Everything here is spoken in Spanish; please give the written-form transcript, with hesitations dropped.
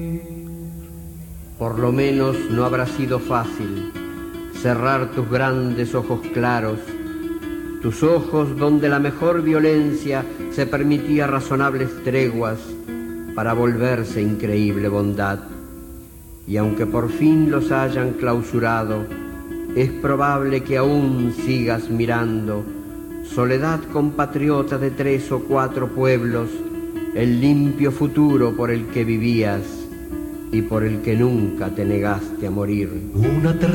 Por lo menos no habrá sido fácil cerrar tus grandes ojos claros, tus ojos donde la mejor violencia se permitía razonables treguas para volverse increíble bondad. Y aunque por fin los hayan clausurado, es probable que aún sigas mirando, soledad compatriota de 3 o 4 pueblos, el limpio futuro por el que vivías y por el que nunca te negaste a morir.